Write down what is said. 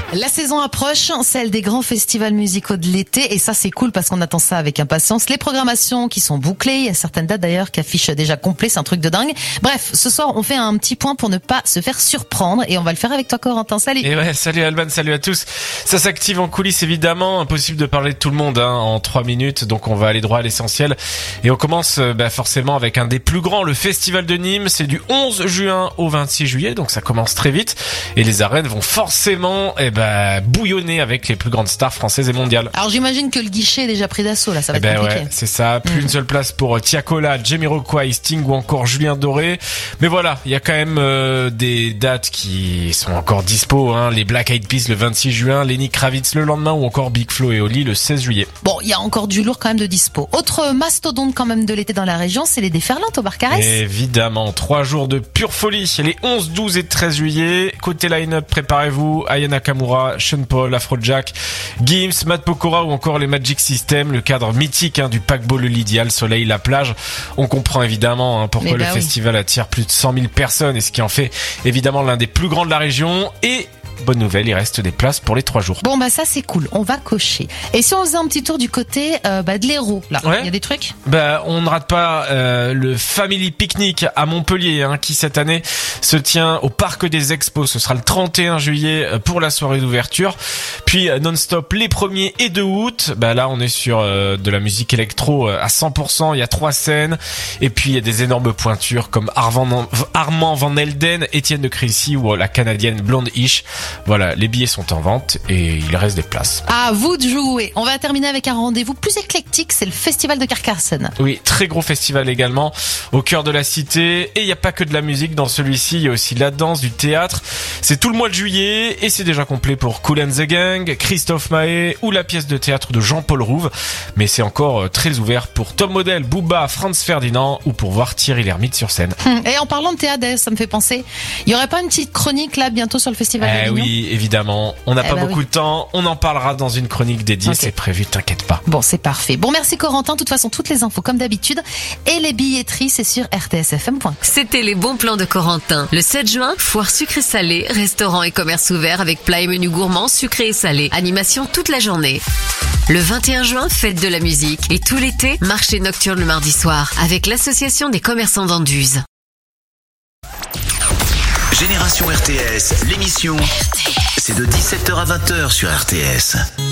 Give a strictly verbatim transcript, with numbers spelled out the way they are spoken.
La saison approche, celle des grands festivals musicaux de l'été, et ça c'est cool parce qu'on attend ça avec impatience. Les programmations qui sont bouclées, il y a certaines dates d'ailleurs qui affichent déjà complet, c'est un truc de dingue. Bref, ce soir on fait un petit point pour ne pas se faire surprendre, et on va le faire avec toi Corentin, salut. Et ouais, salut Alban, salut à tous. Ça s'active en coulisses évidemment, impossible de parler de tout le monde hein, en trois minutes, donc on va aller droit à l'essentiel. Et on commence bah, forcément avec un des plus grands, le Festival de Nîmes, c'est du onze juin au vingt-six juillet, donc ça commence très vite. Et les arènes vont forcément eh ben, Bah, bouillonner avec les plus grandes stars françaises et mondiales. Alors j'imagine que le guichet est déjà pris d'assaut là, ça va eh être ben compliqué. Ouais, c'est ça, plus mmh. une seule place pour Tiakola, Jamiroquai, Sting ou encore Julien Doré. Mais voilà, il y a quand même euh, des dates qui sont encore dispo, hein. Les Black Eyed Peas le vingt-six juin, Lenny Kravitz le lendemain ou encore Big Flo et Oli le seize juillet. Bon, il y a encore du lourd quand même de dispo. Autre mastodonte quand même de l'été dans la région, c'est les Déferlantes au Barcarès. Évidemment, trois jours de pure folie, les onze, douze et treize juillet. Côté line-up, préparez-vous, Aya Nakamura, Sean Paul, Afrojack, Gims, Matt Pokora ou encore les Magic System, le cadre mythique hein, du paquebot Le Lydia, le soleil, la plage. On comprend évidemment hein, pourquoi bah le oui. festival attire plus de cent mille personnes et ce qui en fait évidemment l'un des plus grands de la région. Et bonne nouvelle, il reste des places pour les trois jours. Bon bah ça c'est cool, on va cocher. Et si on faisait un petit tour du côté euh, bah, de l'Hérault, là, il ouais. y a des trucs Bah on ne rate pas euh, le Family Picnic à Montpellier, hein, qui cette année se tient au Parc des Expos. Ce sera le trente et un juillet pour la soirée d'ouverture. Puis non-stop les premiers et deux août. Bah là on est sur euh, de la musique électro à cent pour cent. Il y a trois scènes. Et puis il y a des énormes pointures comme Armand, Armand Van Helden, Étienne de Crécy ou la Canadienne Blonde Ish. Voilà, les billets sont en vente et il reste des places. À vous de jouer. On va terminer avec un rendez-vous plus éclectique, c'est le Festival de Carcassonne. Oui, très gros festival également, au cœur de la cité. Et il n'y a pas que de la musique dans celui-ci, il y a aussi la danse, du théâtre. C'est tout le mois de juillet et c'est déjà complet pour Kool and the Gang, Christophe Maé ou la pièce de théâtre de Jean-Paul Rouve. Mais c'est encore très ouvert pour Tom Model, Booba, Franz Ferdinand ou pour voir Thierry Lhermitte sur scène. Et en parlant de théâtre, ça me fait penser, il y aurait pas une petite chronique là bientôt sur le Festival eh de oui, évidemment. On n'a eh pas bah beaucoup oui. de temps. On en parlera dans une chronique dédiée. Okay. C'est prévu, t'inquiète pas. Bon, c'est parfait. Bon, merci Corentin. De toute façon, toutes les infos comme d'habitude. Et les billetteries, c'est sur r t s f m point com. C'était les bons plans de Corentin. Le sept juin, foire sucré-salé, restaurant et commerce ouvert avec plats et menus gourmands sucrés et salés. Animation toute la journée. Le vingt et un juin, fête de la musique. Et tout l'été, marché nocturne le mardi soir avec l'association des commerçants d'Anduze. Génération R T S, l'émission, c'est de dix-sept heures à vingt heures sur R T S.